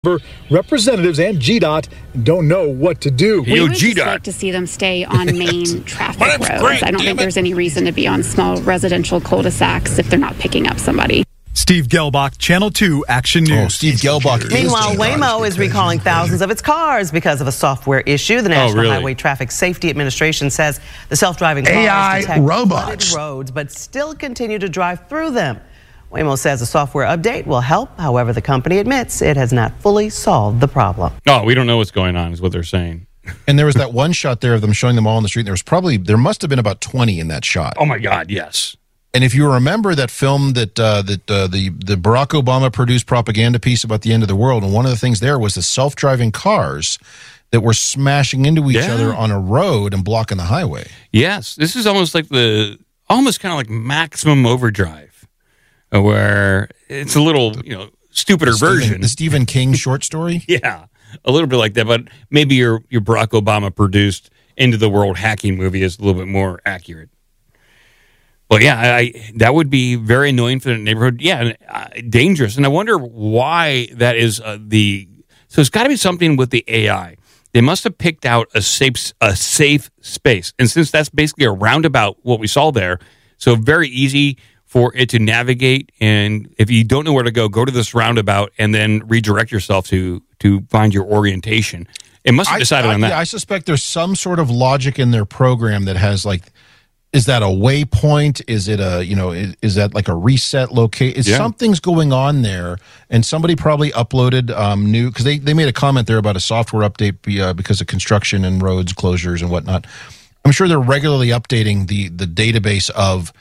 Representatives and GDOT don't know what to do. We would just like to see them stay on main traffic roads. Great, I don't think there's any reason to be on small residential cul-de-sacs if they're not picking up somebody. Steve Gelbach, Channel 2 Action News. Oh, Steve Gelbach. Meanwhile, Waymo is recalling thousands of its cars because of a software issue. The National Highway Traffic Safety Administration says the self-driving cars AI detect robots flooded roads, but still continue to drive through them. Waymo says a software update will help. However, the company admits it has not fully solved the problem. Oh, we don't know what's going on is what they're saying. And there was that one shot there of them showing them all on the street. There must have been about 20 in that shot. Oh, my God, yes. And if you remember that film that the Barack Obama produced propaganda piece about the end of the world, and one of the things there was the self-driving cars that were smashing into each other on a road and blocking the highway. Yes, this is almost kind of like Maximum Overdrive, where it's a little, stupider version. The Stephen King short story? Yeah, a little bit like that, but maybe your Barack Obama produced End of the World hacking movie is a little bit more accurate. Well, yeah, that would be very annoying for the neighborhood. Yeah, dangerous. And I wonder why that is so it's got to be something with the AI. They must have picked out a safe space. And since that's basically a roundabout, what we saw there, so very easy for it to navigate. And if you don't know where to go to this roundabout and then redirect yourself to find your orientation. It must have decided on that. Yeah, I suspect there's some sort of logic in their program that has is that a waypoint? Is it is that like a reset location? Something's going on there, and somebody probably uploaded new, because they made a comment there about a software update because of construction and roads closures and whatnot. I'm sure they're regularly updating the database of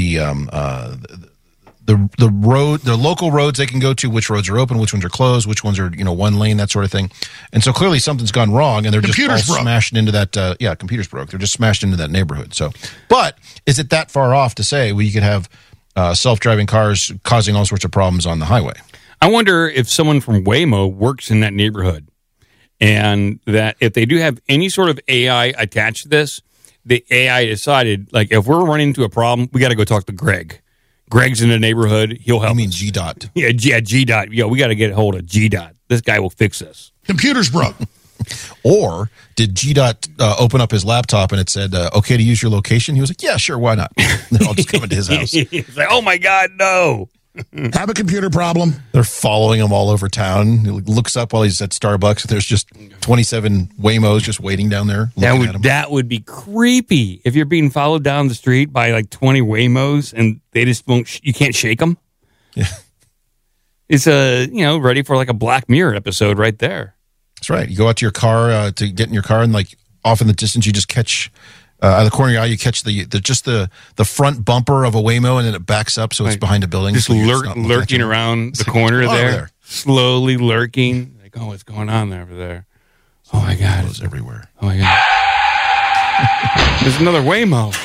the local roads they can go to, which roads are open, which ones are closed, which ones are one lane, that sort of thing. And so clearly something's gone wrong, and they're just all smashed into that. Computers broke. They're just smashed into that neighborhood. So, but is it that far off to say we could have self-driving cars causing all sorts of problems on the highway? I wonder if someone from Waymo works in that neighborhood, and that if they do have any sort of AI attached to this, the AI decided, if we're running into a problem, we got to go talk to Greg. Greg's in the neighborhood. He'll help. You mean GDOT? Yeah, GDOT. Yeah, we got to get a hold of GDOT. This guy will fix this. Computers broke. Or did GDOT open up his laptop and it said, okay to use your location? He was like, yeah, sure, why not? They're all just coming to his house. He's like, oh, my God, no. Have a computer problem. They're following him all over town. He looks up while he's at Starbucks. There's just 27 Waymos just waiting down there. That would be creepy if you're being followed down the street by 20 Waymos and they just won't. You can't shake them. Yeah, it's ready for a Black Mirror episode right there. That's right. You go out to your car to get in your car, and off in the distance, you just catch. Out of the corner of your eye, you catch the front bumper of a Waymo, and then it backs up, so it's behind a building. Just lurking around the corner there, slowly lurking. What's going on there over there? Oh, my God. It's everywhere. Oh, my God. There's another Waymo.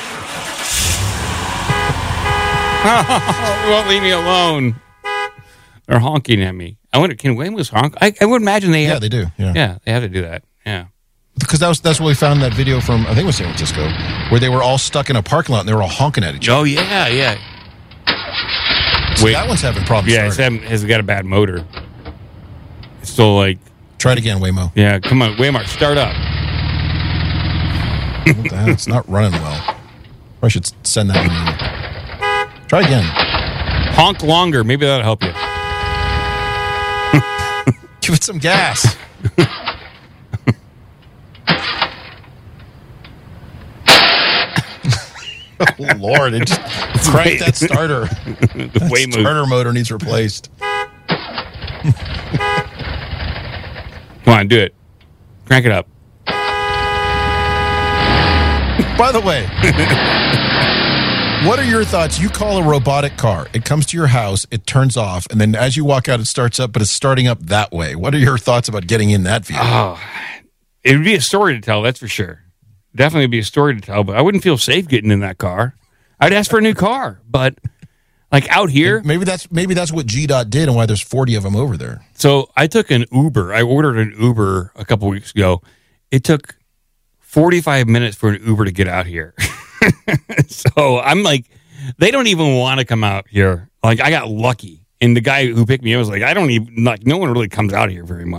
Oh, won't leave me alone. They're honking at me. I wonder, can Waymos honk? I would imagine they have. Yeah, they do. Yeah, they have to do that. Yeah. Because that's what we found in that video from, I think it was San Francisco, where they were all stuck in a parking lot and they were all honking at each other. Oh, yeah. So that one's having problems. Yeah, it's got a bad motor. It's still Try it again, Waymo. Yeah, come on, Waymo, start up. What the hell? It's not running well. I should send that one in. Try again. Honk longer. Maybe that'll help you. Give it some gas. Oh, Lord, it just cranked that starter. The starter motor needs replaced. Come on, do it. Crank it up. By the way, what are your thoughts? You call a robotic car. It comes to your house, it turns off, and then as you walk out, it starts up, but it's starting up that way. What are your thoughts about getting in that vehicle? Oh, it would be a story to tell, that's for sure. Definitely be a story to tell, but I wouldn't feel safe getting in that car. I'd ask for a new car, but out here, maybe that's what GDOT did, and why there's 40 of them over there. So I took an Uber. I ordered an Uber a couple weeks ago. It took 45 minutes for an Uber to get out here. So I'm they don't even want to come out here. I got lucky, And the guy who picked me up was like, I don't even, like, no one really comes out here very much.